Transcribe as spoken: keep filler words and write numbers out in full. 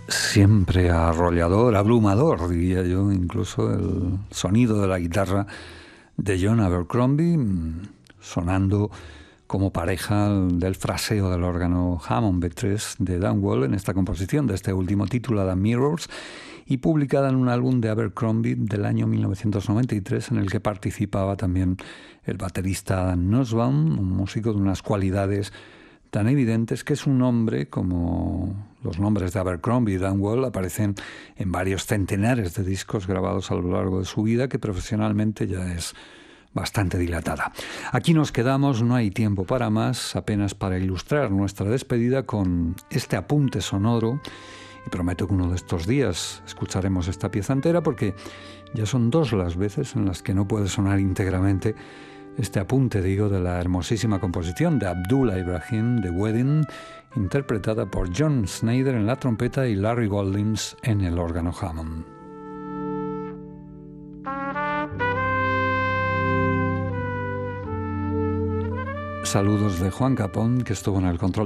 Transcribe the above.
siempre arrollador, abrumador, diría yo, incluso el sonido de la guitarra de John Abercrombie sonando como pareja del fraseo del órgano Hammond B tres de Dan Wall en esta composición de este último, titulada Mirrors, y publicada en un álbum de Abercrombie del año mil novecientos noventa y tres, en el que participaba también el baterista Dan Nussbaum, un músico de unas cualidades tan evidentes que su nombre, como los nombres de Abercrombie y Dan Wall, aparecen en varios centenares de discos grabados a lo largo de su vida, que profesionalmente ya es bastante dilatada. Aquí nos quedamos, no hay tiempo para más, apenas para ilustrar nuestra despedida con este apunte sonoro, y prometo que uno de estos días escucharemos esta pieza entera, porque ya son dos las veces en las que no puede sonar íntegramente este apunte, digo, de la hermosísima composición de Abdullah Ibrahim, The Wedding, interpretada por John Snyder en la trompeta y Larry Goldings en el órgano Hammond. Saludos de Juan Capón, que estuvo en el control